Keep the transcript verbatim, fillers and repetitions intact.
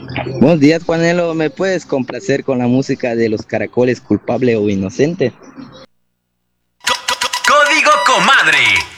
Buenos días, Juanelo. ¿Me puedes complacer con la música de los caracoles, culpable o inocente? Código Comadre.